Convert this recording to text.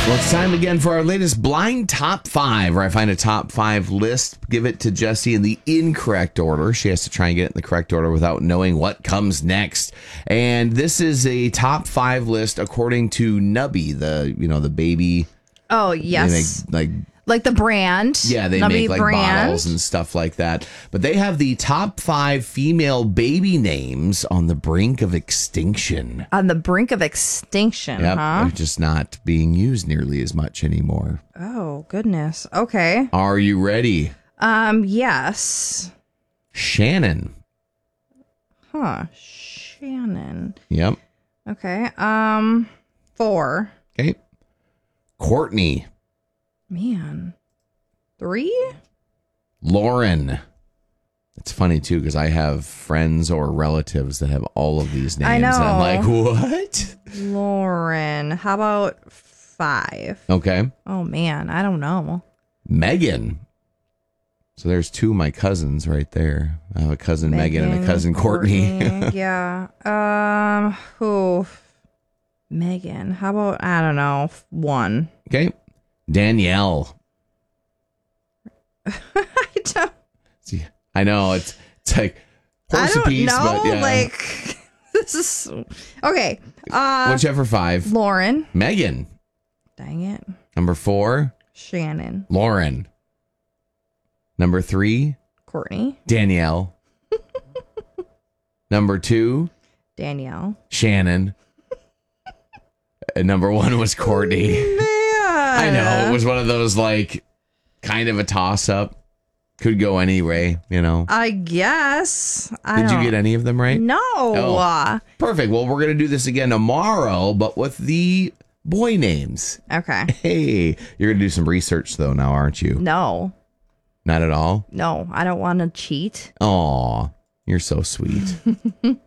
Well, it's time again for our latest blind top 5, where I find a top 5 list, give it to Jessie in the incorrect order. She has to try and get it in the correct order without knowing what comes next. And this is a top 5 list according to Nubby, the baby. Oh, yes. They make, like the brand. Yeah, they Nubby make like brand. bottles and stuff like that. But they have the top 5 female baby names on the brink of extinction. On the brink of extinction, Yep, huh? they're just not being used nearly as much anymore. Oh, goodness. Okay. Are you ready? Yes. Shannon. Huh. Shannon. Yep. Okay. 4. Okay. Courtney. Man. 3? Lauren. It's funny, too, because I have friends or relatives that have all of these names. I know. And I'm like, what? Lauren. How about 5? Okay. Oh, man. I don't know. Megan. So there's 2 of my cousins right there. I have a cousin Megan and a cousin Courtney. Yeah. Who? Megan. How about, I don't know, 1. Okay. Danielle. I don't. See, I know it's like I horse don't apiece, know. but yeah. Like, this is okay. Whichever 5. Lauren. Megan. Dang it. Number 4. Shannon. Lauren. Number 3. Courtney. Danielle. Number 2. Danielle. Shannon. And number 1 was Courtney. Man. I know. It was one of those, like, kind of a toss-up. Could go any way, I guess. Did you get any of them right? No. Oh. Perfect. Well, we're going to do this again tomorrow, but with the boy names. Okay. Hey, you're going to do some research, though, now, aren't you? No. Not at all? No, I don't want to cheat. Aw, you're so sweet.